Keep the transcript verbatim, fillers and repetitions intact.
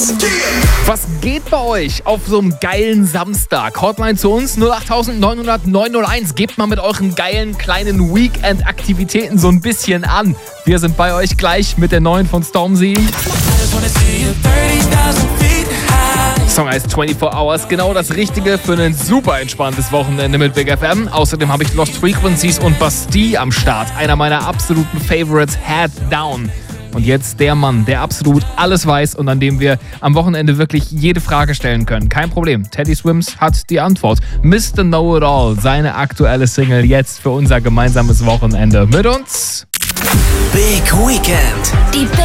eins. Was geht bei euch auf so einem geilen Samstag? Hotline zu uns null acht neun null null neun null eins. Gebt mal mit euren geilen kleinen Weekend-Aktivitäten so ein bisschen an. Wir sind bei euch gleich mit der neuen von Stormzy. Song heißt vierundzwanzig Hours, genau das Richtige für ein super entspanntes Wochenende mit Big F M. Außerdem habe ich Lost Frequencies und Bastille am Start. Einer meiner absoluten Favorites, Head Down. Und jetzt der Mann, der absolut alles weiß und an dem wir am Wochenende wirklich jede Frage stellen können. Kein Problem, Teddy Swims hat die Antwort. Mister Know-It-All, seine aktuelle Single jetzt für unser gemeinsames Wochenende. Mit uns Big Weekend. Die